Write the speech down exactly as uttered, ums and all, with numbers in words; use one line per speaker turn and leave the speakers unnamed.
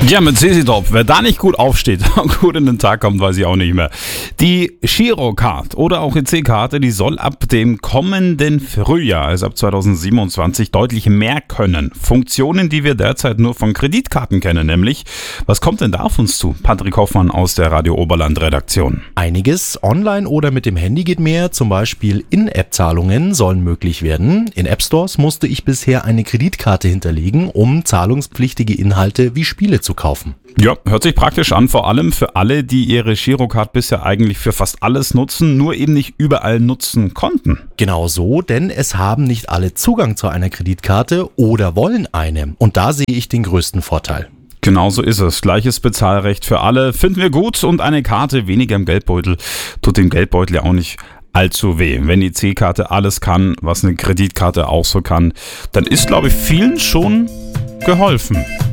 Ja, mit Sesi-Top. Wer da nicht gut aufsteht und gut in den Tag kommt, weiß ich auch nicht mehr. Die Girocard oder auch E C-Karte, die soll ab dem kommenden Frühjahr, also ab zweitausendsiebenundzwanzig, deutlich mehr können. Funktionen, die wir derzeit nur von Kreditkarten kennen, nämlich, was kommt denn da auf uns zu? Patrick Hoffmann aus der Radio Oberland-Redaktion.
Einiges online oder mit dem Handy geht mehr, zum Beispiel In-App-Zahlungen sollen möglich werden. In App-Stores musste ich bisher eine Kreditkarte hinterlegen, um zahlungspflichtige Inhalte wie Spiele zu kaufen.
Ja, hört sich praktisch an, vor allem für alle, die ihre Girocard bisher eigentlich für fast alles nutzen, nur eben nicht überall nutzen konnten.
Genau so, denn es haben nicht alle Zugang zu einer Kreditkarte oder wollen eine. Und da sehe ich den größten Vorteil.
Genau so ist es. Gleiches Bezahlrecht für alle finden wir gut und eine Karte weniger im Geldbeutel tut dem Geldbeutel ja auch nicht allzu weh. Wenn die C-Karte alles kann, was eine Kreditkarte auch so kann, dann ist, glaube ich, vielen schon geholfen.